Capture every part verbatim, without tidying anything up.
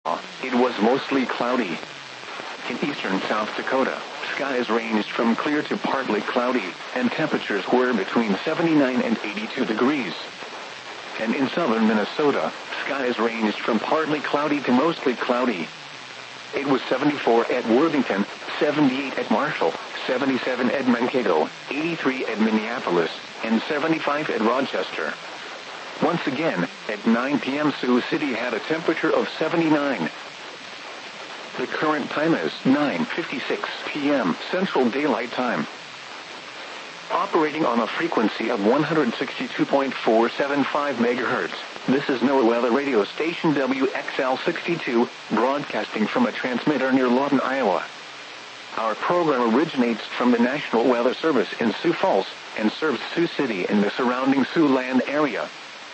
it was mostly cloudy. In eastern South Dakota, skies ranged from clear to partly cloudy, and temperatures were between seventy-nine and eighty-two degrees. And in southern Minnesota, skies ranged from partly cloudy to mostly cloudy. It was seventy-four at Worthington, seventy-eight at Marshall, seventy-seven at Mankato, eighty-three at Minneapolis, and seventy-five at Rochester. Once again, at nine p m Sioux City had a temperature of seventy-nine. The current time is nine fifty-six p m Central Daylight Time. Operating on a frequency of one hundred sixty-two point four seven five megahertz, this is NOAA Weather Radio Station W X L sixty-two, broadcasting from a transmitter near Lawton, Iowa. Our program originates from the National Weather Service in Sioux Falls, and serves Sioux City and the surrounding Siouxland area.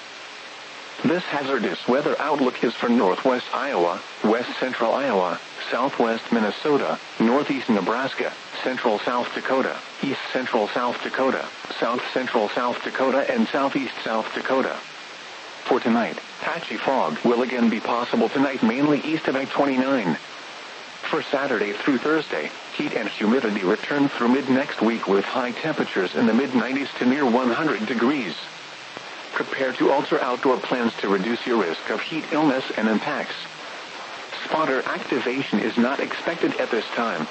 This hazardous weather outlook is for northwest Iowa, west central Iowa, southwest Minnesota, northeast Nebraska, central South Dakota, east central South Dakota, south central South Dakota, and southeast South Dakota. For tonight, patchy fog will again be possible tonight, mainly east of I twenty-nine. For Saturday through Thursday, heat and humidity return through mid-next week with high temperatures in the mid nineties to near one hundred degrees. Prepare to alter outdoor plans to reduce your risk of heat illness and impacts. Spotter activation is not expected at this time.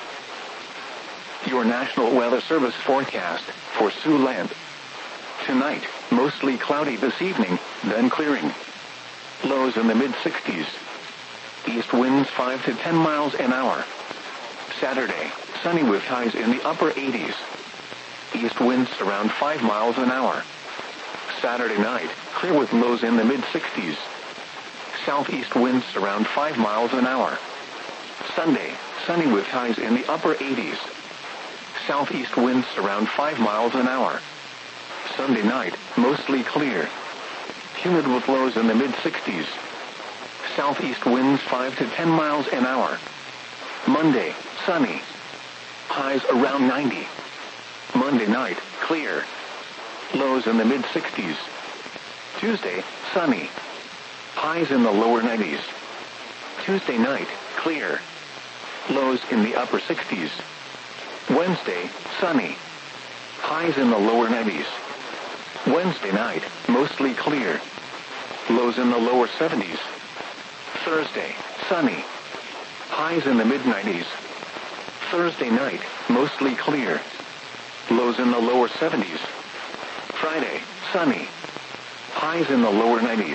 Your National Weather Service forecast for Siouxland. Tonight, mostly cloudy this evening, then clearing. Lows in the mid sixties. East winds five to ten miles an hour. Saturday, sunny with highs in the upper eighties. East winds around five miles an hour. Saturday night, clear with lows in the mid sixties. Southeast winds around five miles an hour. Sunday, sunny with highs in the upper eighties. Southeast winds around five miles an hour. Sunday night, mostly clear. Humid with lows in the mid sixties. Southeast winds five to ten miles an hour. Monday, sunny. Highs around ninety. Monday night, clear. Lows in the mid sixties. Tuesday, sunny. Highs in the lower nineties. Tuesday night, clear. Lows in the upper sixties. Wednesday, sunny. Highs in the lower nineties. Wednesday night, mostly clear. Lows in the lower seventies. Thursday, sunny. Highs in the mid nineties. Thursday night, mostly clear. Lows in the lower seventies. Friday, sunny. Highs in the lower nineties.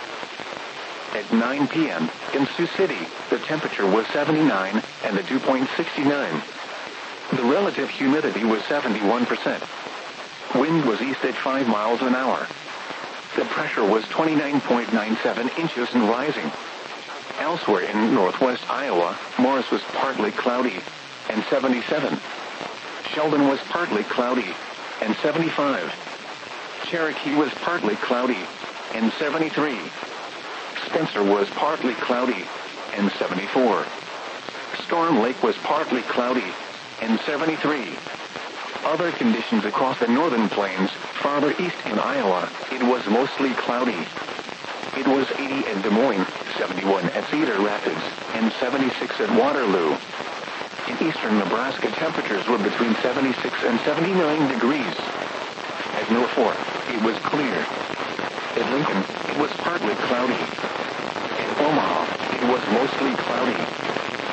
At nine p m in Sioux City, the temperature was seventy-nine, and the dew point sixty-nine. The relative humidity was seventy-one percent. Wind was east at five miles an hour. The pressure was twenty-nine point nine seven inches and rising. Elsewhere in northwest Iowa, Morris was partly cloudy, and seventy-seven. Sheldon was partly cloudy, and seventy-five. Cherokee was partly cloudy, and seventy-three. Spencer was partly cloudy, and seventy-four. Storm Lake was partly cloudy, and seventy-three. Other conditions across the northern plains, farther east in Iowa, it was mostly cloudy. It was eighty at Des Moines, seventy-one at Cedar Rapids, and seventy-six at Waterloo. In eastern Nebraska, temperatures were between seventy-six and seventy-nine degrees. At Norfolk, it was clear. At Lincoln, it was partly cloudy. At Omaha, it was mostly cloudy.